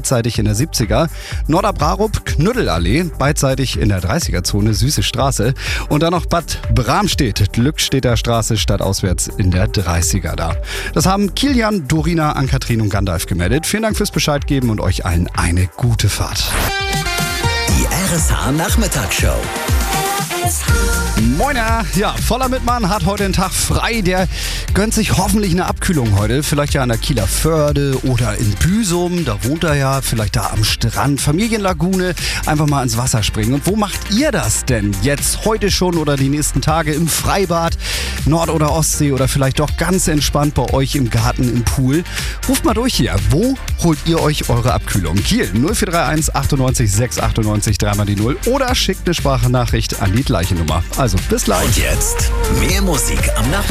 beidseitig in der 70er. Norderbrarup, Knüttelallee, beidseitig in der 30er-Zone, Süße Straße. Und dann noch Bad Bramstedt, Glückstedter Straße, stadtauswärts in der 30er da. Das haben Kilian, Dorina, Ann-Kathrin und Gandalf gemeldet. Vielen Dank fürs Bescheid geben und euch allen eine gute Fahrt. Die RSH Nachmittagsshow. Moiner, ja, voller Mitmann hat heute den Tag frei. Der gönnt sich hoffentlich eine Abkühlung heute. Vielleicht ja an der Kieler Förde oder in Büsum. Da wohnt er ja, vielleicht da am Strand. Familienlagune, einfach mal ins Wasser springen. Und wo macht ihr das denn jetzt, heute schon oder die nächsten Tage? Im Freibad, Nord- oder Ostsee oder vielleicht doch ganz entspannt bei euch im Garten, im Pool? Ruft mal durch hier. Wo holt ihr euch eure Abkühlung? Kiel 0431 98 698 3 die 0 oder schickt eine Sprachnachricht an die gleiche Nummer. Also bis gleich. Und jetzt mehr Musik am Nachmittag.